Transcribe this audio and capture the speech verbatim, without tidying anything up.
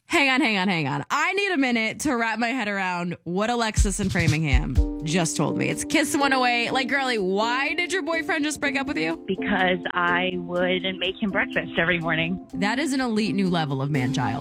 Hang on, hang on, hang on. I need a minute to wrap my head around what Alexis in Framingham just told me. It's Kiss one oh eight. Like, girly, why did your boyfriend just break up with you? Because I would make him breakfast every morning. That is an elite new level of man-child.